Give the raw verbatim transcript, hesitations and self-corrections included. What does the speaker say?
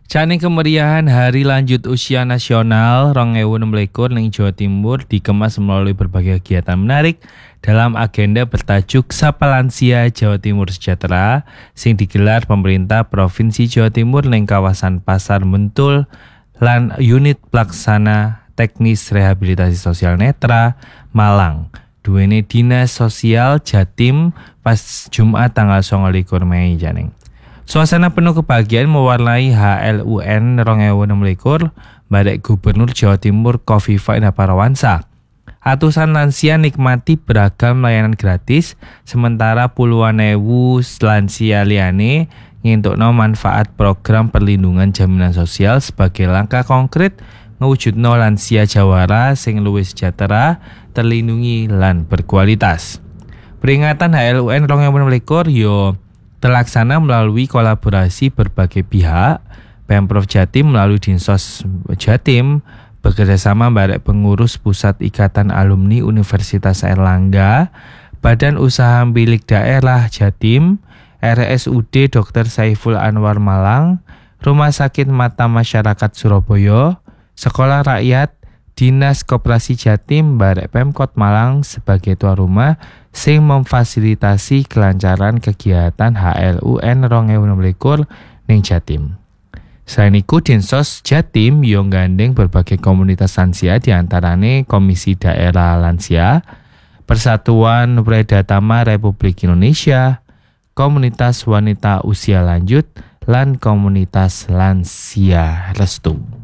Jane kemeriahan Hari Lanjut Usia Nasional dua ribu enam belas ning Jawa Timur dikemas melalui berbagai kegiatan menarik dalam agenda bertajuk Sapa Lansia Jawa Timur Sejahtera sing digelar pemerintah Provinsi Jawa Timur ning kawasan Pasar Mentul lan unit pelaksana teknis rehabilitasi sosial netra Malang. Duwene Dinas Sosial Jatim pas Jumat tanggal dua puluh sembilan Mei janing. Suasana penuh kebahagiaan mewarnai H L U N dua ribu enam belas Badek Gubernur Jawa Timur Kofifa Indar Parawansa. Atusan lansia nikmati beragam layanan gratis, sementara puluhan ewu lansia liyane ngentokno manfaat program perlindungan jaminan sosial sebagai langkah konkret ngewujudno lansia jawara sing luwih sejahtera, terlindungi lan berkualitas. Peringatan H L U N dua ribu enam belas yo terlaksana melalui kolaborasi berbagai pihak. Pemprov Jatim melalui Dinsos Jatim bekerjasama bareng pengurus Pusat Ikatan Alumni Universitas Airlangga, Badan Usaha Milik Daerah Jatim, R S U D Dokter Saiful Anwar Malang, Rumah Sakit Mata Masyarakat Surabaya, Sekolah Rakyat, Dinas Koperasi Jatim bareng Pemkot Malang sebagai tuan rumah sing memfasilitasi kelancaran kegiatan H L U N dua ribu enam belas ning Jatim. Selain itu, Dinsos Jatim yo gandeng berbagai komunitas lansia diantarane Komisi Daerah Lansia, Persatuan Predatama Republik Indonesia, Komunitas Wanita Usia Lanjut, lan Komunitas Lansia Restu.